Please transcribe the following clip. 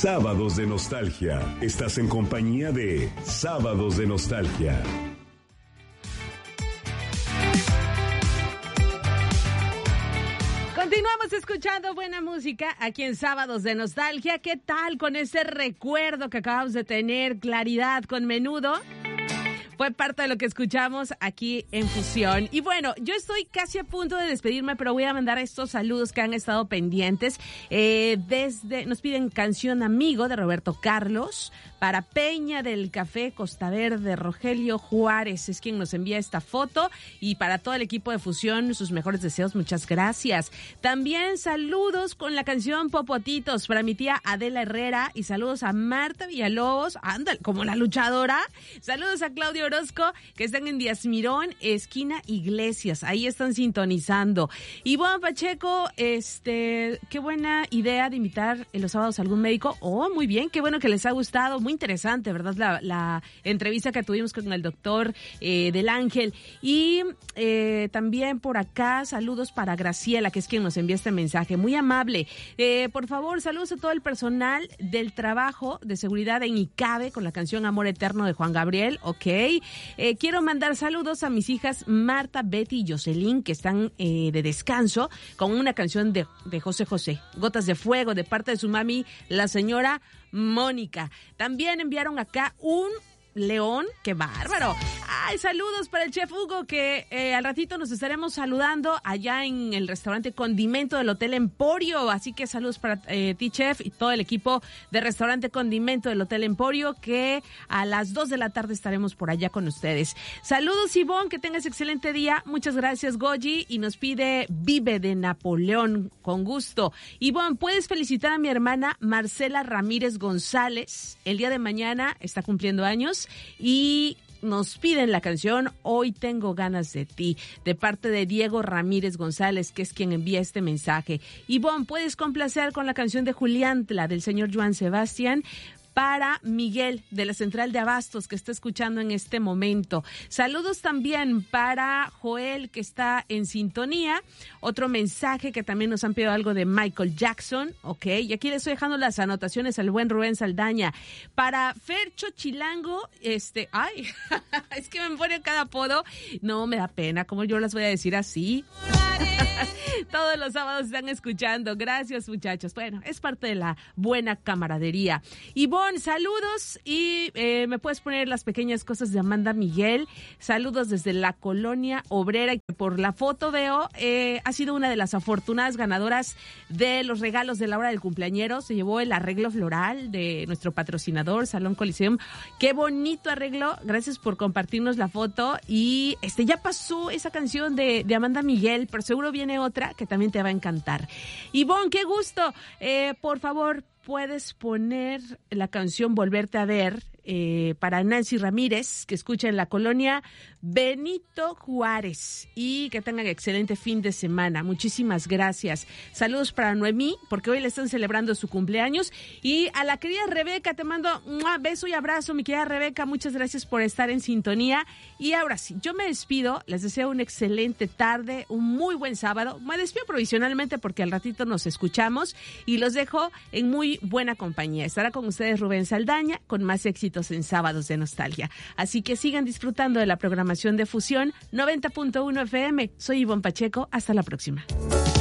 Sábados de Nostalgia. Estás en compañía de Sábados de Nostalgia. Continuamos escuchando buena música aquí en Sábados de Nostalgia. ¿Qué tal con ese recuerdo que acabamos de tener? Claridad con Menudo. Fue parte de lo que escuchamos aquí en Fusión. Y bueno, yo estoy casi a punto de despedirme, pero voy a mandar estos saludos que han estado pendientes. Nos piden Canción Amigo de Roberto Carlos, para Peña del Café Costa Verde, Rogelio Juárez es quien nos envía esta foto, y para todo el equipo de Fusión, sus mejores deseos, muchas gracias. También saludos con la canción Popotitos para mi tía Adela Herrera, y saludos a Marta Villalobos, ándale, como la luchadora. Saludos a Claudio Orozco, que están en Díaz Mirón, esquina Iglesias, ahí están sintonizando. Ivonne Pacheco, qué buena idea de invitar en los sábados a algún médico. Oh, muy bien, qué bueno que les ha gustado, muy interesante, ¿verdad? La entrevista que tuvimos con el doctor del Ángel. Y también por acá, saludos para Graciela, que es quien nos envía este mensaje, muy amable. Por favor, saludos a todo el personal del trabajo de seguridad en ICABE con la canción Amor Eterno de Juan Gabriel, ok. Quiero mandar saludos a mis hijas Marta, Betty y Jocelyn, que están de descanso, con una canción de José José, Gotas de Fuego, de parte de su mami, la señora Mónica. También enviaron acá un león, qué bárbaro. Ay, saludos para el chef Hugo, que al ratito nos estaremos saludando allá en el restaurante Condimento del Hotel Emporio, así que saludos para ti, chef, y todo el equipo de restaurante Condimento del Hotel Emporio, que a las 2 de la tarde estaremos por allá con ustedes. Saludos, Ivonne, que tengas excelente día, muchas gracias, Goyi, y nos pide Vive de Napoleón, con gusto. Ivonne, ¿puedes felicitar a mi hermana Marcela Ramírez González? El día de mañana está cumpliendo años, y nos piden la canción Hoy Tengo Ganas de Ti, de parte de Diego Ramírez González, que es quien envía este mensaje. Ivonne, ¿puedes complacer con la canción de Juliantla del señor Joan Sebastián? Para Miguel de la Central de Abastos, que está escuchando en este momento. Saludos también para Joel, que está en sintonía. Otro mensaje que también nos han pedido algo de Michael Jackson, ok. Y aquí le estoy dejando las anotaciones al buen Rubén Saldaña. Para Fercho Chilango, ay, es que me pone cada apodo. No, me da pena, como yo las voy a decir así. Todos los sábados están escuchando. Gracias, muchachos. Bueno, es parte de la buena camaradería. Ivonne, saludos, y me puedes poner las pequeñas cosas de Amanda Miguel. Saludos desde la Colonia Obrera, y por la foto veo, ha sido una de las afortunadas ganadoras de los regalos de la hora del cumpleañero. Se llevó el arreglo floral de nuestro patrocinador, Salón Coliseum. Qué bonito arreglo. Gracias por compartirnos la foto. Y ya pasó esa canción de Amanda Miguel, pero seguro viene otra que también te va a encantar. Ivonne, qué gusto. Por favor, puedes poner la canción Volverte a Ver para Nancy Ramírez, que escucha en la colonia Benito Juárez, y que tengan excelente fin de semana. Muchísimas gracias. Saludos para Noemí, porque hoy le están celebrando su cumpleaños, y a la querida Rebeca te mando un beso y abrazo, mi querida Rebeca, muchas gracias por estar en sintonía. Y ahora sí, yo me despido, les deseo una excelente tarde, un muy buen sábado. Me despido provisionalmente porque al ratito nos escuchamos, y los dejo en muy buena compañía. Estará con ustedes Rubén Saldaña con más éxitos en Sábados de Nostalgia. Así que sigan disfrutando de la programación de Fusión 90.1 FM. Soy Ivonne Pacheco. Hasta la próxima.